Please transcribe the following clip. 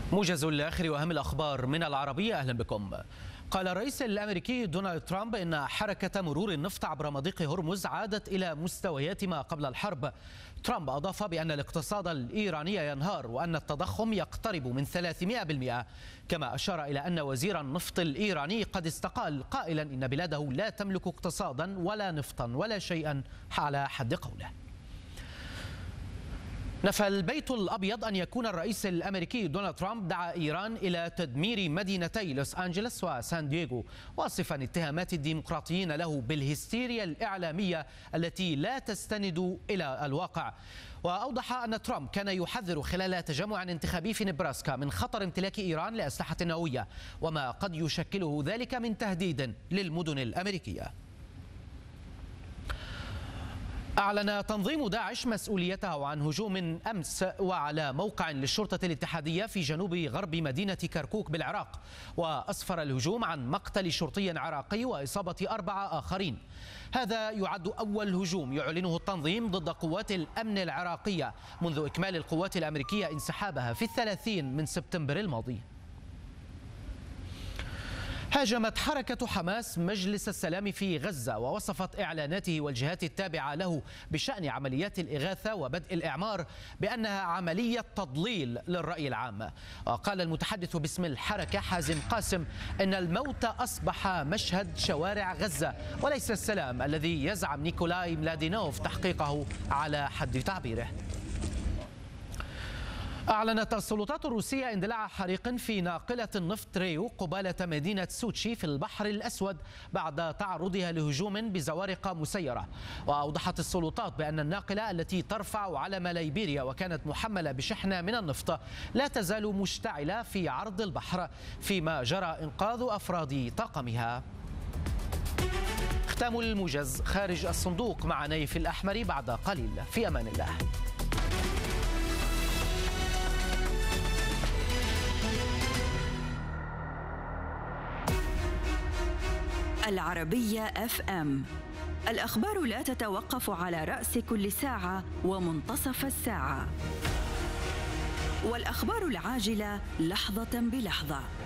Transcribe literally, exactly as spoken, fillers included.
موجز الآخر وأهم الأخبار من العربية. أهلا بكم. قال الرئيس الأمريكي دونالد ترامب إن حركة مرور النفط عبر مضيق هرمز عادت إلى مستويات ما قبل الحرب. ترامب أضاف بأن الاقتصاد الإيراني ينهار وأن التضخم يقترب من ثلاثمئة بالمئة، كما أشار إلى أن وزير النفط الإيراني قد استقال قائلا إن بلاده لا تملك اقتصادا ولا نفطا ولا شيئا على حد قوله. نفى البيت الأبيض أن يكون الرئيس الأمريكي دونالد ترامب دعا إيران إلى تدمير مدينتي لوس أنجلوس وسان دييغو، واصفا اتهامات الديمقراطيين له بالهستيريا الإعلامية التي لا تستند إلى الواقع. وأوضح أن ترامب كان يحذر خلال تجمع انتخابي في نبراسكا من خطر امتلاك إيران لأسلحة نووية وما قد يشكله ذلك من تهديد للمدن الأمريكية. أعلن تنظيم داعش مسؤوليته عن هجوم أمس وعلى موقع للشرطة الاتحادية في جنوب غرب مدينة كركوك بالعراق، وأسفر الهجوم عن مقتل شرطي عراقي وإصابة أربعة آخرين. هذا يعد أول هجوم يعلنه التنظيم ضد قوات الأمن العراقية منذ إكمال القوات الأمريكية انسحابها في الثلاثين من سبتمبر الماضي. هاجمت حركة حماس مجلس السلام في غزة، ووصفت إعلاناته والجهات التابعة له بشأن عمليات الإغاثة وبدء الإعمار بأنها عملية تضليل للرأي العام. وقال المتحدث باسم الحركة حازم قاسم إن الموت أصبح مشهد شوارع غزة وليس السلام الذي يزعم نيكولاي ملادينوف تحقيقه على حد تعبيره. أعلنت السلطات الروسية اندلاع حريق في ناقلة النفط ريو قبالة مدينة سوتشي في البحر الأسود بعد تعرضها لهجوم بزوارق مسيرة. وأوضحت السلطات بأن الناقلة التي ترفع علم ليبيريا وكانت محملة بشحنة من النفط لا تزال مشتعلة في عرض البحر، فيما جرى إنقاذ أفراد طاقمها. ختام الموجز خارج الصندوق مع نايف الأحمري بعد قليل. في أمان الله. العربية اف ام، الأخبار لا تتوقف على رأس كل ساعة ومنتصف الساعة، والأخبار العاجلة لحظة بلحظة.